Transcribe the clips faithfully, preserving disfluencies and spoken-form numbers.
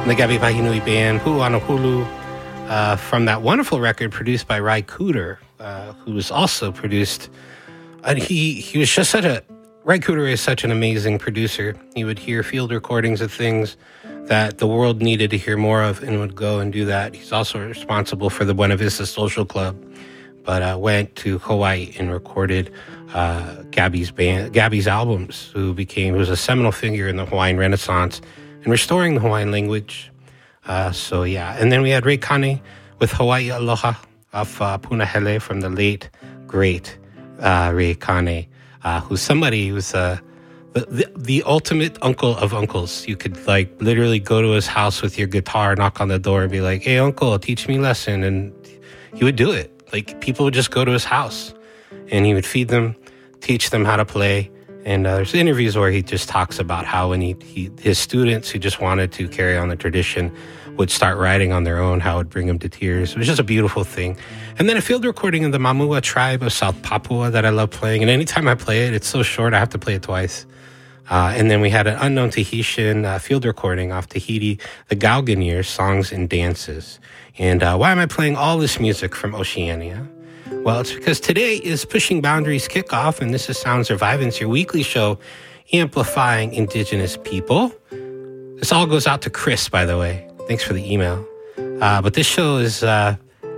the Gabi Pahinui Band, Pu'u'anohulu, uh, from that wonderful record produced by Ry Cooder, uh, who was also produced, and he, he was just such a, Ry Cooder is such an amazing producer. He would hear field recordings of things that the world needed to hear more of and would go and do that. He's also responsible for the Buena Vista Social Club, but uh, went to Hawaii and recorded uh, Gabi's band, Gabi's albums, who became, was a seminal figure in the Hawaiian Renaissance and restoring the Hawaiian language. Uh, so, yeah. And then we had Reikane with Hawaii Aloha of uh, Punahele from the late, great uh, Reikane, uh, who's somebody who's uh, the, the, the ultimate uncle of uncles. You could, like, literally go to his house with your guitar, knock on the door, and be like, hey, uncle, teach me a lesson. And he would do it. Like, people would just go to his house, and he would feed them, teach them how to play. And uh, there's interviews where he just talks about how when he, he his students who just wanted to carry on the tradition would start writing on their own, how it would bring him to tears. It was just a beautiful thing. And then a field recording of the Mamua tribe of South Papua that I love playing. And anytime I play it, it's so short, I have to play it twice. Uh, and then we had an unknown Tahitian uh, field recording off Tahiti, the Galganiers, Songs and Dances. And uh, why am I playing all this music from Oceania? Well, it's because today is Pushing Boundaries Kickoff, and this is Sound Survivance, your weekly show amplifying Indigenous people. This all goes out to Chris, by the way. Thanks for the email. Uh, but this show is, uh,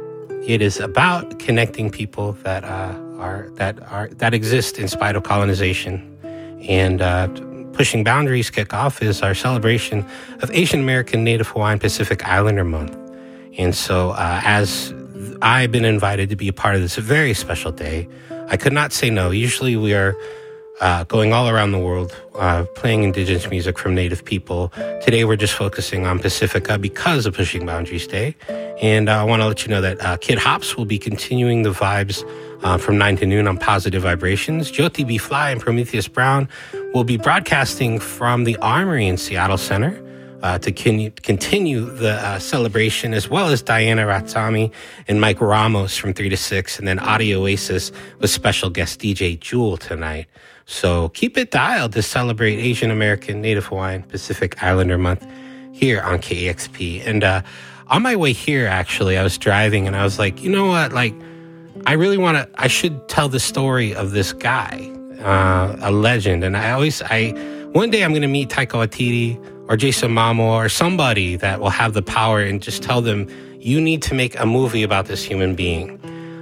it is about connecting people that uh, are that are that exist in spite of colonization. And uh, Pushing Boundaries Kickoff is our celebration of Asian American, Native Hawaiian, Pacific Islander Month. And so, uh, as I've been invited to be a part of this very special day, I could not say no. Usually we are uh, going all around the world, uh, playing Indigenous music from Native people. Today we're just focusing on Pacifica because of Pushing Boundaries Day. And uh, I want to let you know that uh, Kid Hops will be continuing the vibes uh, from nine to noon on Positive Vibrations. Jyoti B. Fly and Prometheus Brown will be broadcasting from the Armory in Seattle Center. Uh, to con- continue the uh, celebration, as well as Diana Ratsami and Mike Ramos from three to six, and then Audio Oasis with special guest D J Jewel tonight. So keep it dialed to celebrate Asian American, Native Hawaiian, Pacific Islander Month here on K E X P. And uh, on my way here, actually, I was driving and I was like, you know what? Like, I really want to, I should tell the story of this guy, uh, a legend. And I always, I, one day I'm going to meet Taika Waititi or Jason Momoa or somebody that will have the power and just tell them, you need to make a movie about this human being.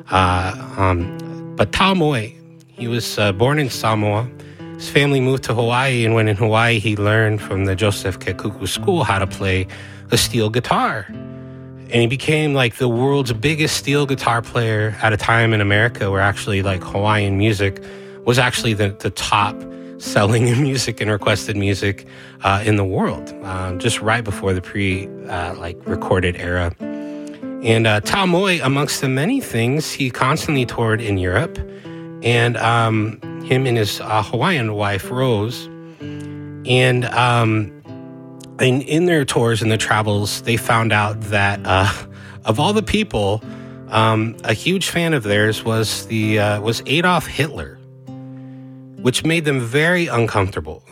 Uh, um, but Tao Moe, he was uh, born in Samoa. His family moved to Hawaii, and when in Hawaii, he learned from the Joseph Kekuku School how to play a steel guitar. And he became like the world's biggest steel guitar player at a time in America where actually like Hawaiian music was actually the, the top selling music and requested music uh, in the world, um, just right before the pre uh, like recorded era. And uh, Tao Moe, amongst the many things, he constantly toured in Europe, and um, him and his uh, Hawaiian wife Rose, and um, in, in their tours and their travels, they found out that uh, of all the people, um, a huge fan of theirs was the uh, was Adolf Hitler, which made them very uncomfortable.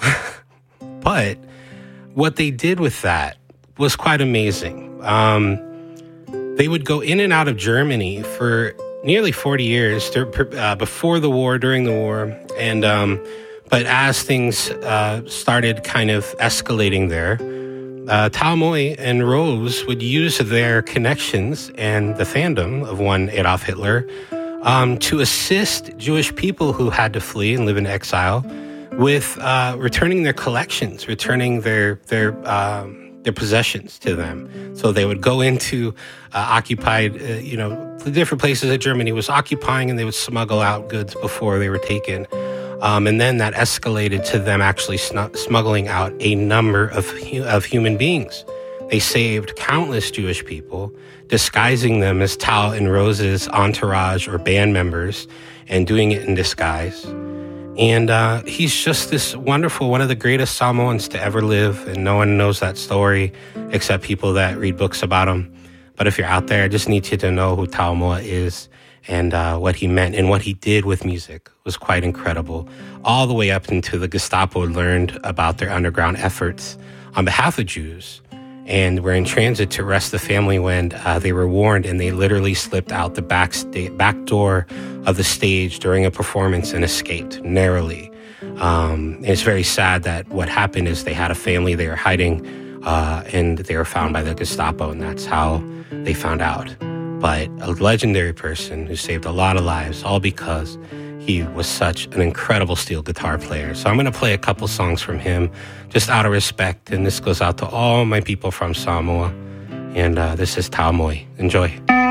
But what they did with that was quite amazing. Um, they would go in and out of Germany for nearly forty years uh, before the war, during the war. And um, but as things uh, started kind of escalating there, uh, Tao Moe and Rose would use their connections and the fandom of one Adolf Hitler Um, to assist Jewish people who had to flee and live in exile with uh, returning their collections, returning their their um, their possessions to them. So they would go into uh, occupied, uh, you know, the different places that Germany was occupying, and they would smuggle out goods before they were taken. Um, and then that escalated to them actually snu- smuggling out a number of hu- of human beings. They saved countless Jewish people, disguising them as Tao and Rose's entourage or band members and doing it in disguise. And uh, he's just this wonderful, one of the greatest Samoans to ever live, and no one knows that story except people that read books about him. But if you're out there, I just need you to know who Tao Moe is and uh, what he meant and what he did with music was quite incredible. All the way up until the Gestapo learned about their underground efforts on behalf of Jews. and were in transit to arrest the family when uh, they were warned, and they literally slipped out the back, sta- back door of the stage during a performance and escaped narrowly. Um, and it's very sad that what happened is they had a family they were hiding, uh, and they were found by the Gestapo, and that's how they found out. But a legendary person who saved a lot of lives, all because he was such an incredible steel guitar player. So I'm going to play a couple songs from him, just out of respect. And this goes out to all my people from Samoa. And uh, this is Tau Moi. Enjoy.